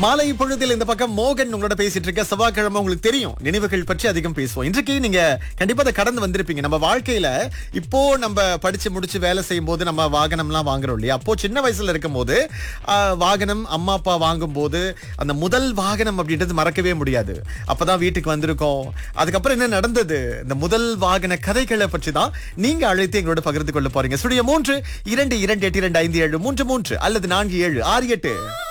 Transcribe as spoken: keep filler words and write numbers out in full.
மாலை பொழுதில் இந்த பக்கம் மோகன் உங்களோட பேசிட்டு இருக்க. செவ்வாய்க்கிழமை உங்களுக்கு தெரியும் நினைவுகள் பற்றி அதிகம் பேசுவோம். இன்றைக்கு நீங்க கண்டிப்பா அதை கடந்து வந்திருப்பீங்க. நம்ம வாழ்க்கையில இப்போ நம்ம படிச்சு முடிச்சு வேலை செய்யும் போது நம்ம வாகனம்லாம் வாங்குறோம் இல்லையா? அப்போ சின்ன வயசுல இருக்கும் போது ஆஹ், வாகனம் அம்மா அப்பா வாங்கும் போது அந்த முதல் வாகனம் அப்படின்றது மறக்கவே முடியாது. அப்பதான் வீட்டுக்கு வந்திருக்கோம். அதுக்கப்புறம் என்ன நடந்தது, இந்த முதல் வாகன கதைகளை பற்றி தான் நீங்க அழைத்து எங்களோட பகிர்ந்து கொள்ள போறீங்க. ஸ்டுடியோ மூன்று இரண்டு இரண்டு எட்டு இரண்டு ஐந்து ஏழு மூன்று மூன்று அல்லது நான்கு ஏழு ஆறு எட்டு.